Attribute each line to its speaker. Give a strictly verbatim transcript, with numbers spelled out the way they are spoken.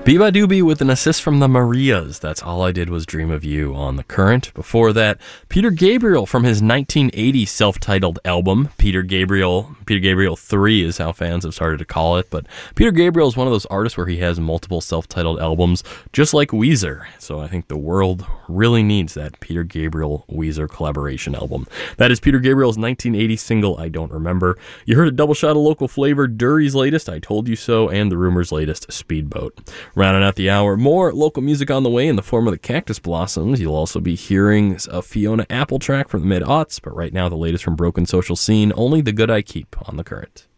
Speaker 1: Biba Doobie with an assist from the Marias. That's All I Did Was Dream of You on The Current. Before that, Peter Gabriel from his nineteen eighty self-titled album. Peter Gabriel, Peter Gabriel three is how fans have started to call it, but Peter Gabriel is one of those artists where he has multiple self-titled albums, just like Weezer. So I think the world really needs that Peter Gabriel-Weezer collaboration album. That is Peter Gabriel's nineteen eighty single, I Don't Remember. You heard a double shot of local flavor, Dury's latest, I Told You So, and The Rumors' latest, Speedboat. Rounding out the hour, more local music on the way in the form of the Cactus Blossoms. You'll also be hearing a Fiona Apple track from the mid-aughts, but right now the latest from Broken Social Scene, Only the Good I Keep on The Current.